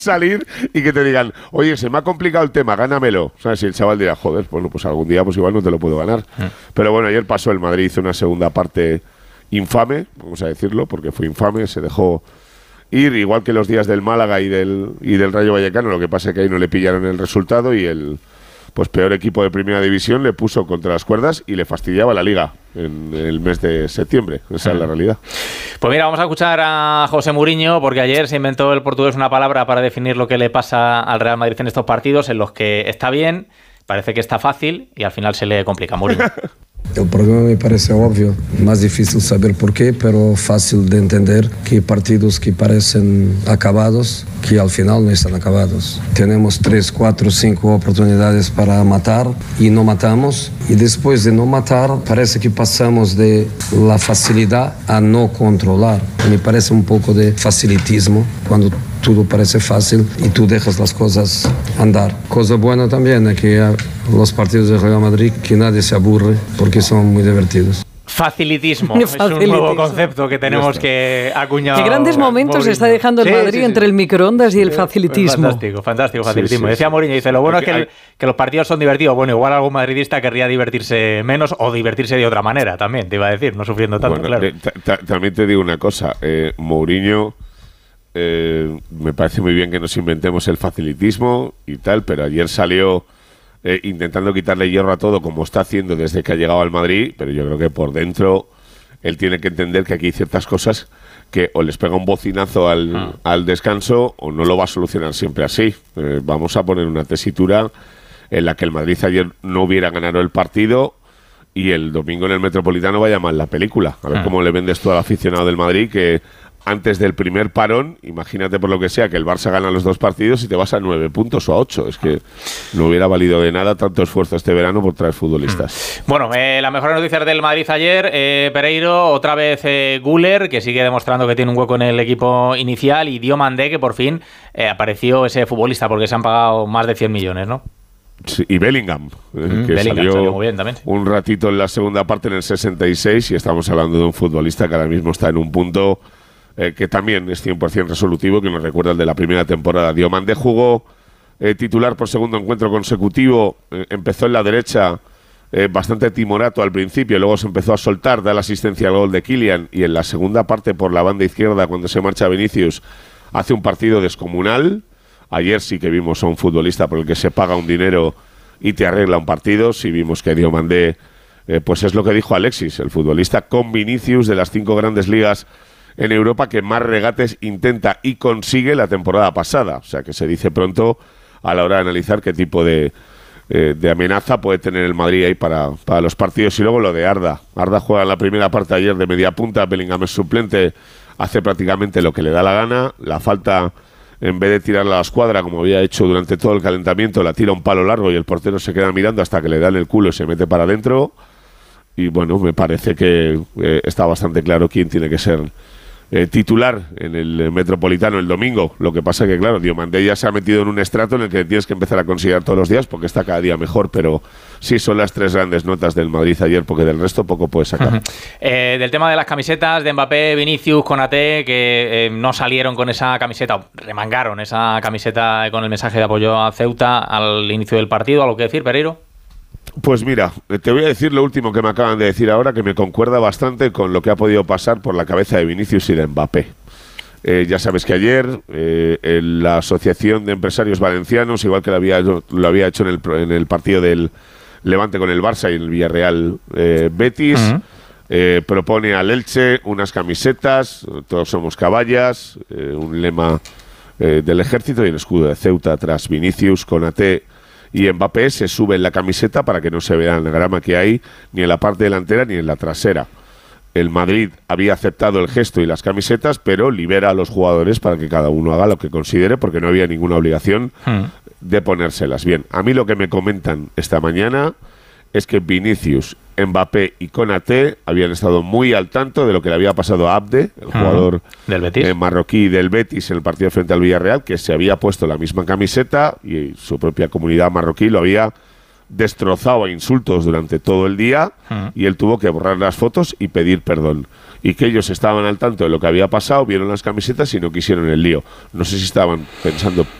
salir y que te digan, oye, se me ha complicado el tema, gánamelo. ¿Sabes? Y el chaval dirá, joder, bueno, pues algún día pues igual no te lo puedo ganar. Pero bueno, ayer pasó, el Madrid hizo una segunda parte infame, vamos a decirlo, porque fue infame, se dejó ir, igual que los días del Málaga y del Rayo Vallecano. Lo que pasa es que ahí no le pillaron el resultado y el pues peor equipo de primera división le puso contra las cuerdas y le fastidiaba la liga en el mes de septiembre. Esa es la realidad. Pues mira, vamos a escuchar a José Mourinho, porque ayer se inventó el portugués una palabra para definir lo que le pasa al Real Madrid en estos partidos, en los que está bien, parece que está fácil y al final se le complica. Mourinho. El problema me parece obvio, más difícil saber por qué, pero fácil de entender que hay partidos que parecen acabados, que al final no están acabados. Tenemos 3, 4, 5 oportunidades para matar y no matamos. Y después de no matar, parece que pasamos de la facilidad a no controlar. Me parece un poco de facilitismo cuando todo parece fácil y tú dejas las cosas andar. Cosa buena también es que los partidos de Real Madrid, que nadie se aburre porque son muy divertidos. Facilitismo. Es un nuevo concepto que tenemos que acuñar. Qué grandes momentos está dejando el Madrid entre el microondas y el facilitismo. Fantástico facilitismo. Decía Mourinho, dice, lo bueno es que los partidos son divertidos. Bueno, igual algún madridista querría divertirse menos o divertirse de otra manera también, te iba a decir, no sufriendo tanto, bueno, claro. También te digo una cosa, Mourinho, me parece muy bien que nos inventemos el facilitismo y tal, pero ayer salió intentando quitarle hierro a todo, como está haciendo desde que ha llegado al Madrid, pero yo creo que por dentro él tiene que entender que aquí hay ciertas cosas que o les pega un bocinazo al descanso o no lo va a solucionar siempre así. Vamos a poner una tesitura en la que el Madrid ayer no hubiera ganado el partido y el domingo en el Metropolitano vaya mal la película. A ver cómo le vendes tú al aficionado del Madrid que antes del primer parón, imagínate por lo que sea, que el Barça gana los 2 partidos y te vas a 9 puntos o a 8. Es que no hubiera valido de nada tanto esfuerzo este verano por traer futbolistas. Bueno, las mejores noticias del Madrid ayer, Pereiro, otra vez Güler, que sigue demostrando que tiene un hueco en el equipo inicial, y Diomandé, que por fin apareció ese futbolista, porque se han pagado más de 100 millones, ¿no? Sí, y Bellingham, que Bellingham salió muy bien también, sí. Un ratito en la segunda parte en el 66, y estamos hablando de un futbolista que ahora mismo está en un punto que también es 100% resolutivo, que nos recuerda el de la primera temporada. Diomandé jugó titular por segundo encuentro consecutivo, empezó en la derecha bastante timorato al principio, luego se empezó a soltar, da la asistencia al gol de Kylian, y en la segunda parte por la banda izquierda, cuando se marcha Vinicius, hace un partido descomunal. Ayer sí que vimos a un futbolista por el que se paga un dinero y te arregla un partido. Sí vimos que Diomandé, pues es lo que dijo Alexis, el futbolista con Vinicius de las 5 grandes ligas en Europa que más regates intenta y consigue la temporada pasada. O sea que se dice pronto a la hora de analizar qué tipo de amenaza puede tener el Madrid ahí para los partidos. Y luego lo de Arda. Arda juega en la primera parte ayer de media punta, Bellingham es suplente, hace prácticamente lo que le da la gana. La falta, en vez de tirarla a la escuadra, como había hecho durante todo el calentamiento, la tira un palo largo y el portero se queda mirando hasta que le dan el culo y se mete para adentro. Y bueno, me parece que está bastante claro quién tiene que ser titular en el Metropolitano el domingo. Lo que pasa que, claro, Diomandé ya se ha metido en un estrato en el que tienes que empezar a considerar todos los días porque está cada día mejor, pero sí son las 3 grandes notas del Madrid ayer, porque del resto poco puedes sacar. Del tema de las camisetas de Mbappé, Vinicius, Konaté, que no salieron con esa camiseta, remangaron esa camiseta con el mensaje de apoyo a Ceuta al inicio del partido. ¿Algo que decir, Pereiro? Pues mira, te voy a decir lo último que me acaban de decir ahora, que me concuerda bastante con lo que ha podido pasar por la cabeza de Vinicius y de Mbappé. Ya sabes que ayer la Asociación de Empresarios Valencianos, igual que lo había hecho en el partido del Levante con el Barça y el Villarreal Betis, propone al Elche unas camisetas, todos somos caballas, un lema del ejército y el escudo de Ceuta tras Vinicius, Konaté y Mbappé. Se sube en la camiseta para que no se vea el grama que hay ni en la parte delantera ni en la trasera. El Madrid había aceptado el gesto y las camisetas, pero libera a los jugadores para que cada uno haga lo que considere, porque no había ninguna obligación de ponérselas. Bien, a mí lo que me comentan esta mañana es que Vinicius, Mbappé y Konaté habían estado muy al tanto de lo que le había pasado a Abde, el jugador del Betis, marroquí del Betis, en el partido frente al Villarreal, que se había puesto la misma camiseta y su propia comunidad marroquí lo había destrozado a insultos durante todo el día y él tuvo que borrar las fotos y pedir perdón. y que ellos estaban al tanto de lo que había pasado, vieron las camisetas y no quisieron el lío. No sé si estaban pensando